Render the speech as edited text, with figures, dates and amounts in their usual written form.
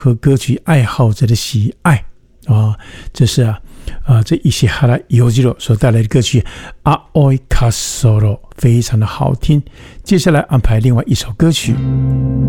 和歌曲爱好者的喜爱这是这石原裕次郎所带来的歌曲《青い滑走路》非常的好听。接下来安排另外一首歌曲。